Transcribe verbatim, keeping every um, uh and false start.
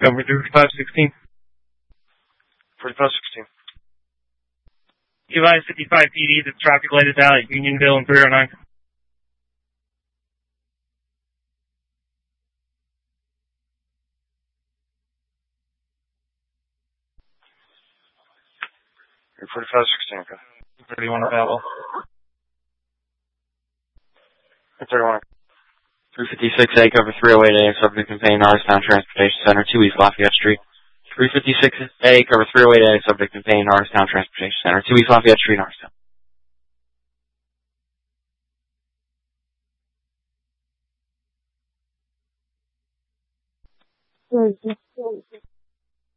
Cover thirty-five sixteen. forty-five sixteen. Eli fifty-five P D, the traffic light is out at Unionville and three oh nine. forty-five sixteen, okay. thirty-one available. thirty-one. three fifty-six A, cover three oh eight A, subject conveying Norristown Transportation Center, two East Lafayette Street. three fifty-six A, cover three oh eight A, subject conveying Norristown Transportation Center, two East Lafayette Street, Norristown. Where is it?